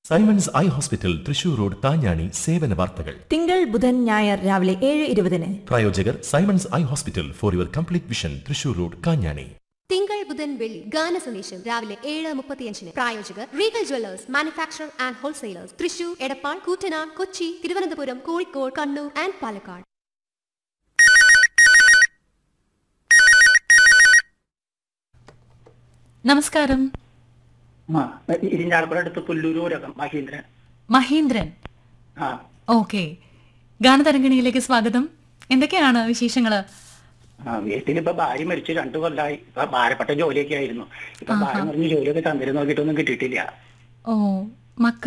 Symons eye hospital Thrissur road താഞ്ഞാണി സേവന വാർത്തകൾ തിങ്കൾ ബുധൻ ഞായർ രാവിലെ 7:20. പ്രായോജകർ Symons eye hospital for your complete vision Thrissur road Kanjani. തിങ്കൾ ബുധൻ വെള്ളി ഗാന സന്ദേശം രാവിലെ 7:35. പ്രായോജകർ Regal Jewellers manufacture and wholesalers Thrissur, Edappal, Koottanad, Kochi, Thiruvananthapuram, Kozhikode, Kannur and Palakkad. നമസ്കാരം. ഇരിഞ്ഞാലക്കുട പുല്ലൂരൂരകം മഹീന്ദ്രൻ. മഹീന്ദ്രൻ, ഓക്കെ. ഗാനതരംഗിണിയിലേക്ക് സ്വാഗതം. എന്തൊക്കെയാണ് വിശേഷങ്ങള്? വീട്ടിലിപ്പോ ഭാര്യ മരിച്ചു 2 കൊല്ലമായി. ഇപ്പൊ ഭാരപ്പെട്ട ജോലിയൊക്കെ ആയിരുന്നു. ഇപ്പൊ ഭാര്യ പറഞ്ഞ് ജോലിയൊക്കെ തന്നിരുന്നു, നോക്കിയിട്ടൊന്നും കിട്ടിയിട്ടില്ല. ഓ, മക്കൾ